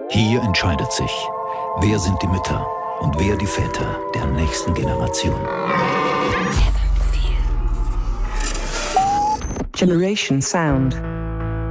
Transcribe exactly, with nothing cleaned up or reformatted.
Hier entscheidet sich, wer sind die Mütter und wer die Väter der nächsten Generation. Generation Sound.